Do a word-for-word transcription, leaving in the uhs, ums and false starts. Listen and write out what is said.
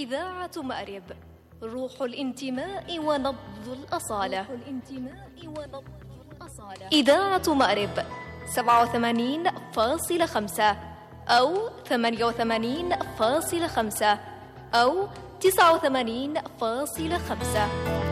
إذاعة مأرب، روح الانتماء ونبض الأصالة. روح الانتماء ونبض الأصالة. إذاعة مأرب سبعة وثمانين فاصلة خمسة أو ثمانية وثمانين فاصلة خمسة أو تسعة وثمانين فاصلة خمسة.